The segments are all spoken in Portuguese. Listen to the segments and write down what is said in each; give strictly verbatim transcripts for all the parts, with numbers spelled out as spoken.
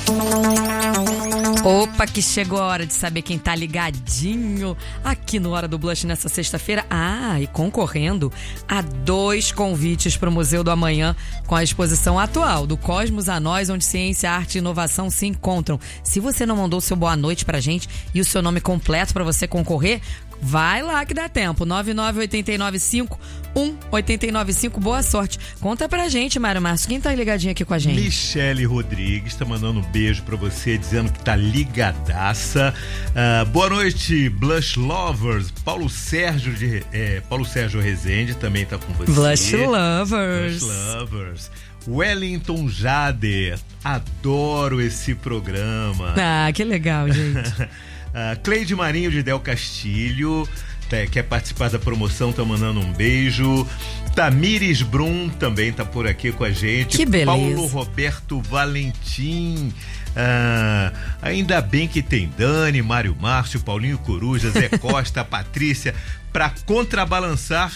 Opa, que chegou a hora de saber quem tá ligadinho aqui no Hora do Blush nessa sexta-feira. Ah, e concorrendo a dois convites para o Museu do Amanhã com a exposição atual do Cosmos a Nós, onde ciência, arte e inovação se encontram. Se você não mandou seu boa noite pra gente e o seu nome completo para você concorrer, vai lá que dá tempo. nove nove oito nove cinco um oito nove cinco. Boa sorte. Conta pra gente, Mário Márcio, quem tá ligadinho aqui com a gente? Michele Rodrigues tá mandando um beijo pra você, dizendo que tá ligadaça. Uh, boa noite, Blush Lovers. Paulo Sérgio de, é, Paulo Sérgio Rezende também tá com você. Blush Lovers. Blush Lovers. Wellington Jader, adoro esse programa. Ah, que legal, gente. uh, Cleide Marinho de Del Castilho tá, quer participar da promoção, tá mandando um beijo. Tamires Brum também tá por aqui com a gente. Que beleza. Paulo Roberto Valentim. Ah, ainda bem que tem Dani, Mário Márcio, Paulinho Coruja, Zé Costa, Patrícia, pra contrabalançar.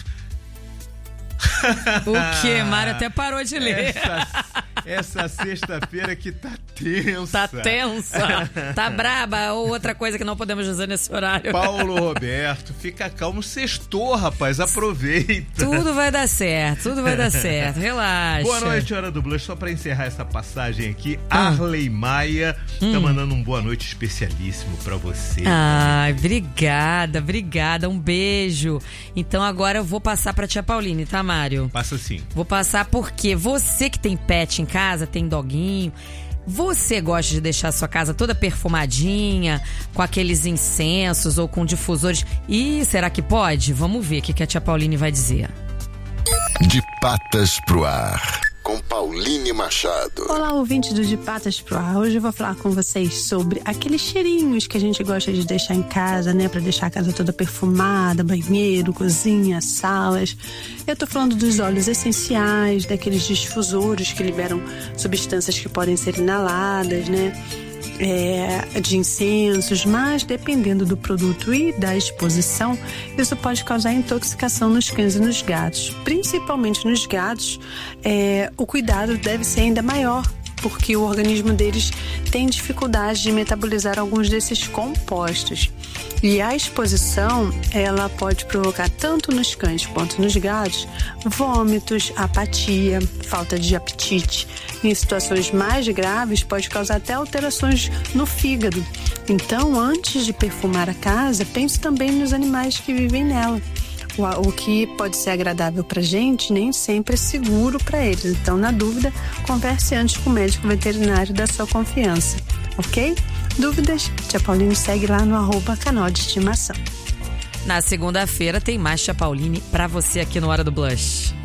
O que? Mário até parou de ler. Essa, essa sexta-feira que tá tensa. Tá tensa. Tá braba. Ou outra coisa que não podemos dizer nesse horário. Paulo Roberto, fica calmo. Sextou, rapaz. Aproveita. Tudo vai dar certo. Tudo vai dar certo. Relaxa. Boa noite, Hora do Blush. Só pra encerrar essa passagem aqui, ah. Arley Maia hum. tá mandando um boa noite especialíssimo pra você. Ai, obrigada, obrigada. Um beijo. Então agora eu vou passar pra tia Pauline, tá, Mário? Passa sim. Vou passar porque você que tem pet em casa, tem doguinho, você gosta de deixar a sua casa toda perfumadinha, com aqueles incensos ou com difusores. Ih, será que pode? Vamos ver o que a tia Pauline vai dizer. De patas pro ar, com Pauline Machado. Olá, ouvintes do De Patas pro Ar. Hoje eu vou falar com vocês sobre aqueles cheirinhos que a gente gosta de deixar em casa, né? Pra deixar a casa toda perfumada, banheiro, cozinha, salas. Eu tô falando dos óleos essenciais, daqueles difusores que liberam substâncias que podem ser inaladas, né? É, de incensos, mas dependendo do produto e da exposição, isso pode causar intoxicação nos cães e nos gatos. Principalmente nos gatos, é, o cuidado deve ser ainda maior, porque o organismo deles tem dificuldade de metabolizar alguns desses compostos. E a exposição, ela pode provocar tanto nos cães quanto nos gatos vômitos, apatia, falta de apetite. Em situações mais graves, pode causar até alterações no fígado. Então, antes de perfumar a casa, pense também nos animais que vivem nela. O que pode ser agradável pra gente, nem sempre é seguro para eles. Então, na dúvida, converse antes com o médico veterinário da sua confiança, ok? Dúvidas? Tia Pauline segue lá no arroba canal de estimação. Na segunda-feira tem mais Tia Pauline pra você aqui no Hora do Blush.